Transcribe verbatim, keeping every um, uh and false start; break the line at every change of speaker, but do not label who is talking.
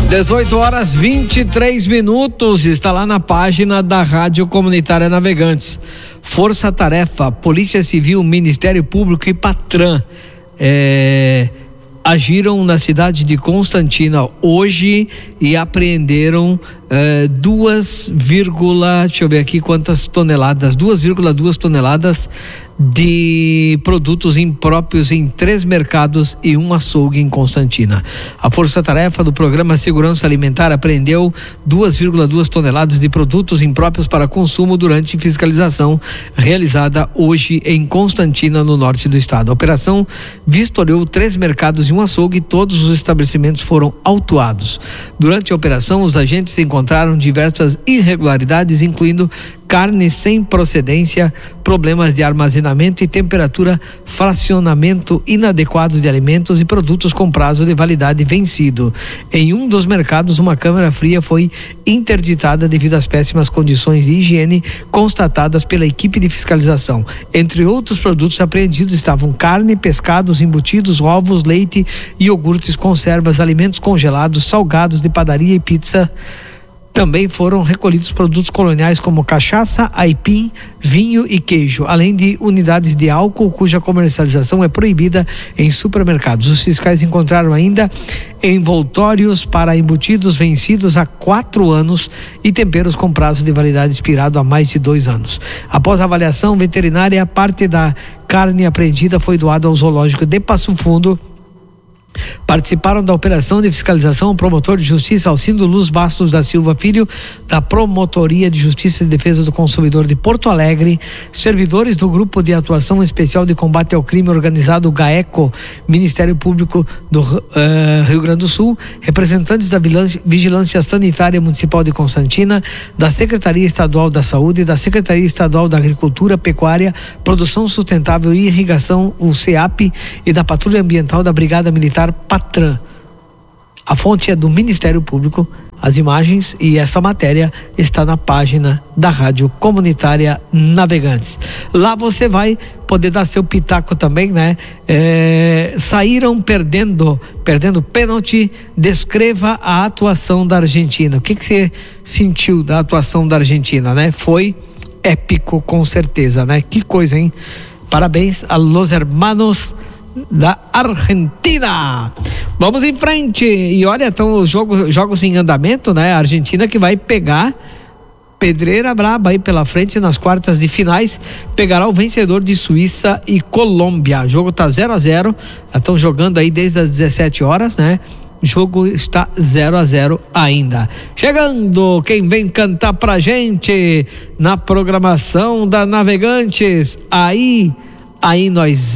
dezoito horas vinte e três minutos, está lá na página da Rádio Comunitária Navegantes. Força Tarefa, Polícia Civil, Ministério Público e Patran é, agiram na cidade de Constantina hoje e apreenderam é, duas, deixa eu ver aqui quantas toneladas, duas vírgula duas toneladas de produtos impróprios em três mercados e um açougue em Constantina. A força-tarefa do Programa Segurança Alimentar apreendeu duas vírgula duas toneladas de produtos impróprios para consumo durante fiscalização realizada hoje em Constantina, no norte do estado. A operação vistoriou três mercados e um açougue e todos os estabelecimentos foram autuados. Durante a operação, os agentes encontraram diversas irregularidades, incluindo carne sem procedência, problemas de armazenamento e temperatura, fracionamento inadequado de alimentos e produtos com prazo de validade vencido. Em um dos mercados, uma câmara fria foi interditada devido às péssimas condições de higiene constatadas pela equipe de fiscalização. Entre outros produtos apreendidos estavam carne, pescados, embutidos, ovos, leite, iogurtes, conservas, alimentos congelados, salgados de padaria e pizza. Também foram recolhidos produtos coloniais como cachaça, aipim, vinho e queijo, além de unidades de álcool cuja comercialização é proibida em supermercados. Os fiscais encontraram ainda envoltórios para embutidos vencidos há quatro anos e temperos com prazo de validade expirado há mais de dois anos. Após a avaliação veterinária, parte da carne apreendida foi doada ao zoológico de Passo Fundo. Participaram da operação de fiscalização o promotor de justiça Alcindo Luz Bastos da Silva Filho, da Promotoria de Justiça e Defesa do Consumidor de Porto Alegre, servidores do Grupo de Atuação Especial de Combate ao Crime Organizado GAECO, Ministério Público do uh, Rio Grande do Sul, representantes da Vigilância Sanitária Municipal de Constantina, da Secretaria Estadual da Saúde, da Secretaria Estadual da Agricultura, Pecuária, Produção Sustentável e Irrigação, o SEAP, e da Patrulha Ambiental da Brigada Militar Patran. A fonte é do Ministério Público, as imagens e essa matéria está na página da Rádio Comunitária Navegantes. Lá você vai poder dar seu pitaco também, né? É, saíram perdendo, perdendo pênalti. Descreva a atuação da Argentina. O que que você sentiu da atuação da Argentina, né? Foi épico, com certeza, né? Que coisa, hein? Parabéns a los hermanos da Argentina. Vamos em frente. E olha, então os jogos, jogos em andamento, né? A Argentina que vai pegar pedreira braba aí pela frente nas quartas de finais, pegará o vencedor de Suíça e Colômbia. O jogo tá zero a zero, estão jogando aí desde as dezessete horas, né? O jogo está zero a zero ainda. Chegando quem vem cantar pra gente na programação da Navegantes. Aí, aí nós